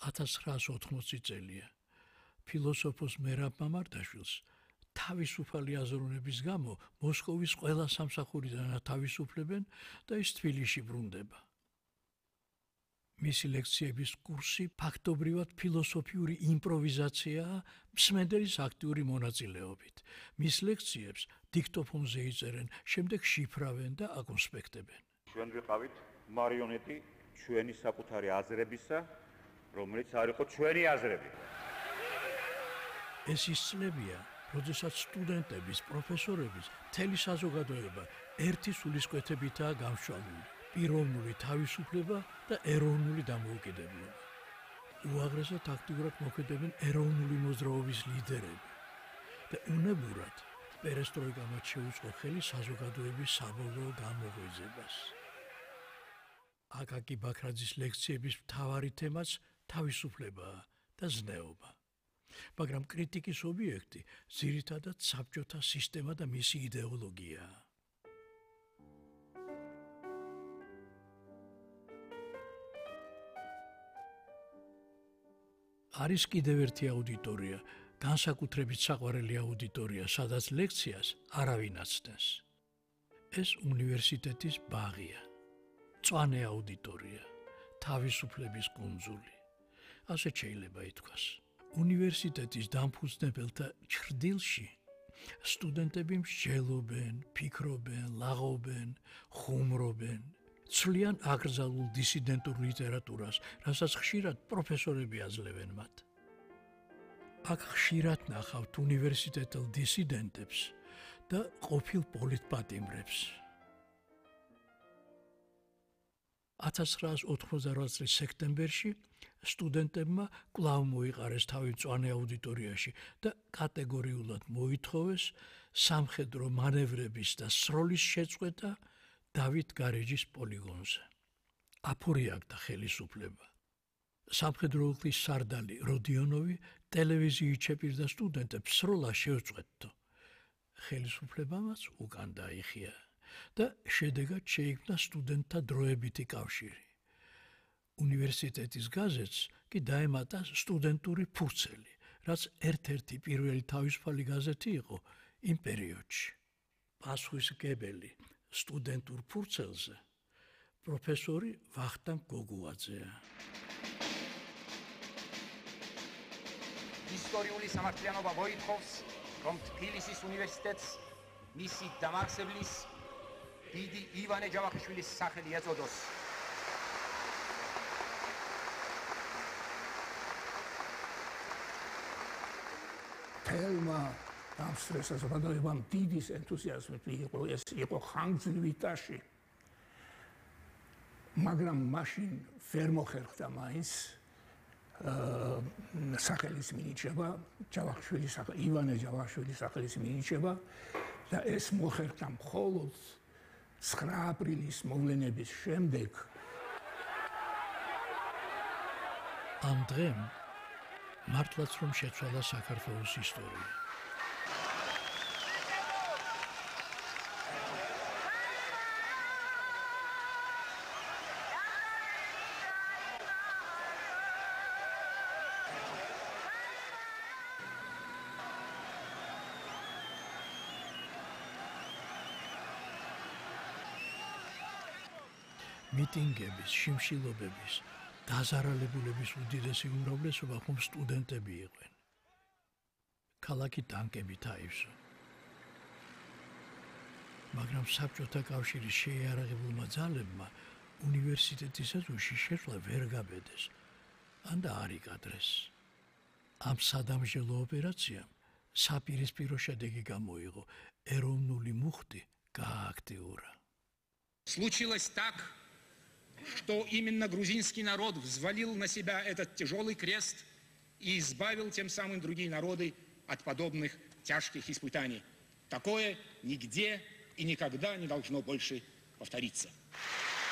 1980 წელია. ფილოსოფოს მერაბ მამარდაშვილს თავისუფალი აზროვნების გამო მოსკოვის ყველა სამსახურიდან ათავისუფლებენ და ის თბილისში ბრუნდება. მისი ლექციების კურსი ფაქტობრივად ფილოსოფიური იმპროვიზაციაა მსმენელის აქტიური მონაწილეობით. მის ლექციებს დიქტოფონზე იწერენ, შემდეგ შიფრავენ და აკონსპექტებენ. ჩვენ ვიყავით მარიონეტი ჩვენი საკუთარი აზრებისა, რომელიც არ იყო ჩვენი აზრები. ეს ის წლებია, როდესაც სტუდენტების, პროფესორების, მთელი საზოგადოება ერთი სულისკვეთებითაა გამშვალული. პიროვნული თავისუფლება და ეროვნული დამოუკიდებლობა. უაღრესად აქტიურად მოქმედებენ ეროვნული მოძრაობის ლიდერები და უნებურად პერესტროიკამ შეუწყო ხელი საზოგადოების საბოლოო გამოღვიძებას. აკაკი ბაქრაძის ლექციების მთავარი თემაც თავისუფლებაა და ზნეობა. მაგრამ კრიტიკის ობიექტი ძირითადად საბჭოთა სისტემა და მისი იდეოლოგიაა. არის კიდევ ერთი აუდიტორია, განსაკუთრებით საყვარელი აუდიტორია, სადაც ლექციას არავინ აცდენს. ეს უნივერსიტეტის ბაღია. მწვანე აუდიტორია, თავისუფლების კუნძული. ასეთ შეიძლება ითქვას. უნივერსიტეტის დამფუძნებელთა ჩრდილში სტუდენტები მსჯელობენ, ფიქრობენ, ლაღობენ, ხუმრობენ. ცვლიან აკრძალულ დისიდენტურ ლიტერატურას, რასაც ხშირად პროფესორები აძლევენ მათ. აქ ხშირად ნახავთ უნივერსიტეტელ დისიდენტებს და ყოფილ პოლიტპატიმრებს. 1988 წლის სექტემბერში სტუდენტებმა კვლავ მოიყარეს თავი მწვანე აუდიტორიაში და კატეგორიულად მოითხოვეს სამხედრო მანევრების და სროლის შეწყვეტა დავით გარეჯის პოლიგონზე. აფორიაგდა ხელისუფლება. სამხედრო ოლქის სარდალი როდიონოვი ტელევიზიით შეპირდა სტუდენტებს სროლა შეუწყვეტო. ხელისუფლებამაც უკან დაიხია და შედეგად შეიქმნა სტუდენტთა დროებითი კავშირი. უნივერსიტეტის გაზეთს კი დაემატა სტუდენტური ფურცელი, რაც ერთ-ერთი პირველი თავისუფალი გაზეთი იყო იმ პერიოდში. პასუხისმგებელი სტუდენტურ ფურცელზე პროფესორი ვახტანგ გოგუაძეა. ისტორიული სამართლიანობა მოითხოვს, რომ თბილისის უნივერსიტეტს მისი დამაარსებლის დიდი ივანე ჯავახიშვილის სახელი ეწოდოს. თელმა ამ საზოგადოებამ დიდი ენთუზიაზმით იყო ხანგრძლივი ტაში. მაგრამ მაშინ ვერ მოხერხდა მაინც სახელის მინიჭება, ივანე ჯავახიშვილის სახელის მინიჭება და ეს მოხერხდა მხოლოდ 9 აპრილის მოვლენების შემდეგ. ამ დღემ მართლაც რომ შეცვალა საქართველოს ისტორია. მიტინგების, შიმშილობების, დაზარალებულების უდიდესი უმრავლესობა ხომ სტუდენტები იყვნენ. ქალაქი ტანკებით აივსო. მაგრამ საბჭოთა კავშირის შეიარაღებულმა ძალებმა უნივერსიტეტის ეზოში შეცვლა ვერ გაბედეს, ან და არ იკადრეს. ამ სადამსჯელო ოპერაციამ საპირისპირო შედეგი გამოიღო, ეროვნული მუხტი გაააქტიურა. Случилось так, что именно грузинский народ взвалил на себя этот тяжелый крест и избавил тем самым другие народы от подобных тяжких испытаний. Такое нигде и никогда не должно больше повториться.